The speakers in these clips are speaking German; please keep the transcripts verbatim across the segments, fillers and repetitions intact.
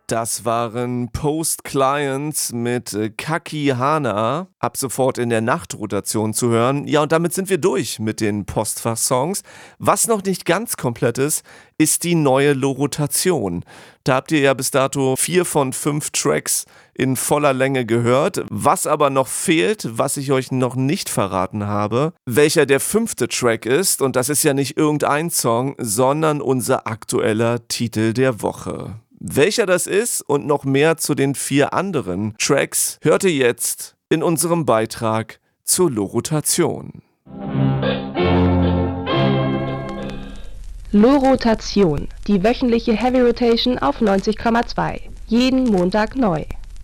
Das waren Post Clients mit äh, Kaki Hana, ab sofort in der Nachtrotation zu hören. Ja, und damit sind wir durch mit den Postfach-Songs. Was noch nicht ganz komplett ist, ist die neue Lo-Rotation. Da habt ihr ja bis dato vier von fünf Tracks in voller Länge gehört. Was aber noch fehlt, was ich euch noch nicht verraten habe, welcher der fünfte Track ist. Und das ist ja nicht irgendein Song, sondern unser aktueller Titel der Woche. Welcher das ist und noch mehr zu den vier anderen Tracks hört ihr jetzt in unserem Beitrag zur Lo-Rotation. Lo-Rotation, die wöchentliche Heavy Rotation auf neunzig Komma zwei. Jeden Montag neu.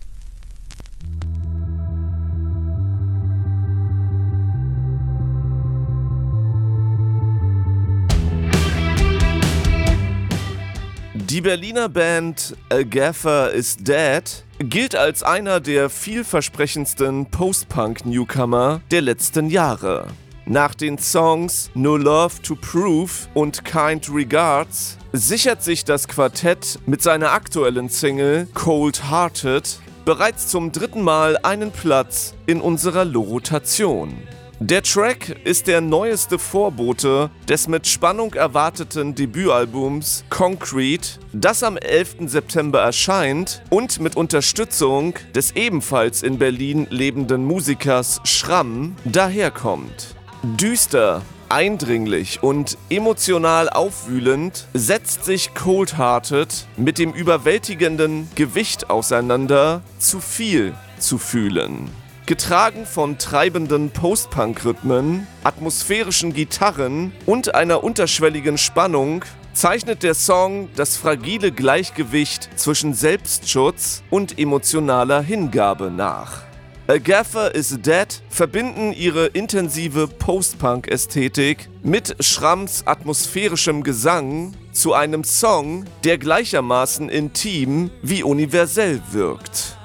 Die Berliner Band A Gaffer Is Dead gilt als einer der vielversprechendsten Post-Punk-Newcomer der letzten Jahre. Nach den Songs No Love to Prove und Kind Regards sichert sich das Quartett mit seiner aktuellen Single Cold Hearted bereits zum dritten Mal einen Platz in unserer Lo-Rotation. Der Track ist der neueste Vorbote des mit Spannung erwarteten Debütalbums Concrete, das am elften September erscheint und mit Unterstützung des ebenfalls in Berlin lebenden Musikers Schramm daherkommt. Düster, eindringlich und emotional aufwühlend setzt sich Cold Hearted mit dem überwältigenden Gewicht auseinander, zu viel zu fühlen. Getragen von treibenden Post-Punk-Rhythmen, atmosphärischen Gitarren und einer unterschwelligen Spannung zeichnet der Song das fragile Gleichgewicht zwischen Selbstschutz und emotionaler Hingabe nach. A Gaffer Is Dead verbinden ihre intensive Post-Punk-Ästhetik mit Schramms atmosphärischem Gesang zu einem Song, der gleichermaßen intim wie universell wirkt.